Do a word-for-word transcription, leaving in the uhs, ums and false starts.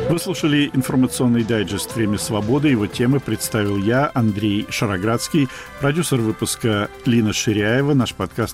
Вы слушали информационный дайджест «Время свободы». Его темы представил я, Андрей Шароградский, продюсер выпуска Лина Ширяева. Наш подкаст